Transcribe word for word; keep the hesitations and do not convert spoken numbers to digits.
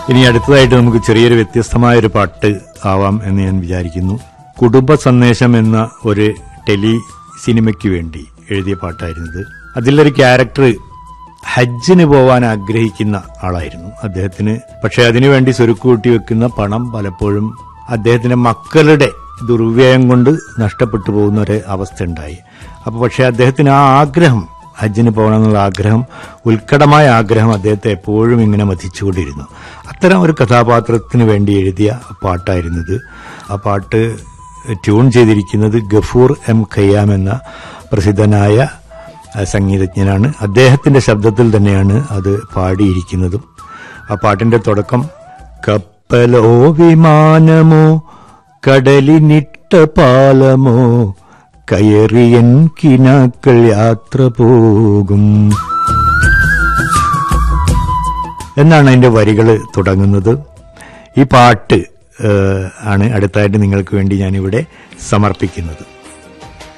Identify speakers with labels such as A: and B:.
A: ഇനി അടുത്തതായിട്ട് നമുക്ക് ചെറിയൊരു വ്യത്യസ്തമായൊരു പാട്ട് ആവാം എന്ന് ഞാൻ വിചാരിക്കുന്നു. കുടുംബ സന്ദേശം എന്ന ഒരു ടെലി സിനിമയ്ക്ക് വേണ്ടി എഴുതിയ പാട്ടായിരുന്നത്. അതിലൊരു ക്യാരക്ടർ ഹജ്ജിന് പോവാൻ ആഗ്രഹിക്കുന്ന ആളായിരുന്നു അദ്ദേഹത്തിന്. പക്ഷെ അതിനുവേണ്ടി സ്വരുക്കൂട്ടി വെക്കുന്ന പണം പലപ്പോഴും അദ്ദേഹത്തിന്റെ മക്കളുടെ ദുർവ്യയം കൊണ്ട് നഷ്ടപ്പെട്ടു പോകുന്ന ഒരു അവസ്ഥ ഉണ്ടായി. അപ്പൊ പക്ഷെ അദ്ദേഹത്തിന് ആ ആഗ്രഹം, ഹജ്ജിന് പോകണമെന്നുള്ള ആഗ്രഹം, ഉത്കടമായ ആഗ്രഹം അദ്ദേഹത്തെ എപ്പോഴും ഇങ്ങനെ മഥിച്ചുകൊണ്ടിരുന്നു. അത്തരം ഒരു കഥാപാത്രത്തിന് വേണ്ടി എഴുതിയ പാട്ടായിരുന്നത്. ആ പാട്ട് ട്യൂൺ ചെയ്തിരിക്കുന്നത് ഗഫൂർ എം ഖയ്യാം എന്ന പ്രസിദ്ധനായ സംഗീതജ്ഞനാണ്. അദ്ദേഹത്തിന്റെ ശബ്ദത്തിൽ തന്നെയാണ് അത് പാടിയിരിക്കുന്നതും. ആ പാട്ടിന്റെ തുടക്കം കപ്പലോ വിമാനമോ കടലിനിട്ട പാലമോ കയറിയൻ കിനാക്കൾ യാത്ര പോകും എന്നാണ് അതിന്റെ വരികൾ തുടങ്ങുന്നത്. ഈ പാട്ട് ആണ് അടുത്തായിട്ട് നിങ്ങൾക്ക് വേണ്ടി ഞാനിവിടെ സമർപ്പിക്കുന്നത്.